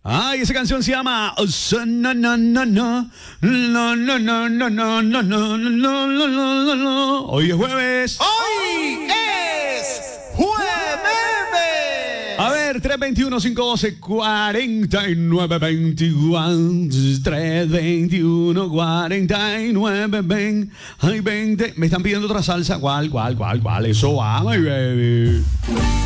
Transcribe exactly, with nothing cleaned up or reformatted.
Ay, esa canción se llama no, no, no, no, no, no, no, no, no, no, no, no, no, no. Hoy es jueves. Hoy es jueves. A ver, tres veintiuno, cinco doce, cuarenta y nueve veintiuno. tres veintiuno, cuarenta y nueve, veinte. Ay, veinte. Me están pidiendo otra salsa. ¿Cuál, cuál, cuál, cuál? Eso va, my baby.